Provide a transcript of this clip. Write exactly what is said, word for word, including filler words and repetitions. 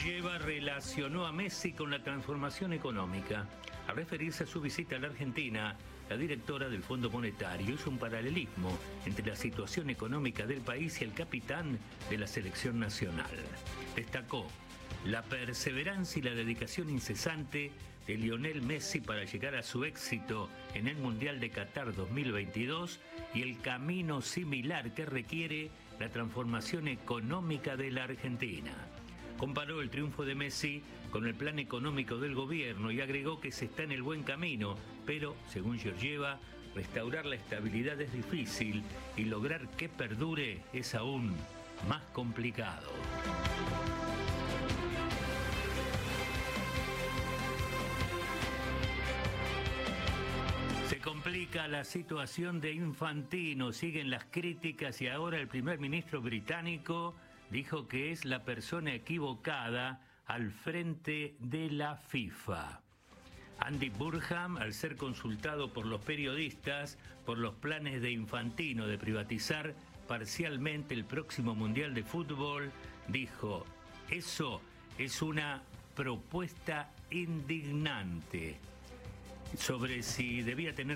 Georgieva relacionó a Messi con la transformación económica. Al referirse a su visita a la Argentina, la directora del Fondo Monetario hizo un paralelismo entre la situación económica del país y el capitán de la selección nacional. Destacó la perseverancia y la dedicación incesante de Lionel Messi para llegar a su éxito en el Mundial de Qatar dos mil veintidós y el camino similar que requiere la transformación económica de la Argentina. Comparó el triunfo de Messi con el plan económico del gobierno y agregó que se está en el buen camino, pero, según Georgieva, restaurar la estabilidad es difícil y lograr que perdure es aún más complicado. Se complica la situación de Infantino, siguen las críticas y ahora el primer ministro británico dijo que es la persona equivocada al frente de la FIFA. Andy Burnham, al ser consultado por los periodistas por los planes de Infantino de privatizar parcialmente el próximo Mundial de Fútbol, dijo: eso es una propuesta indignante. Sobre si debía tener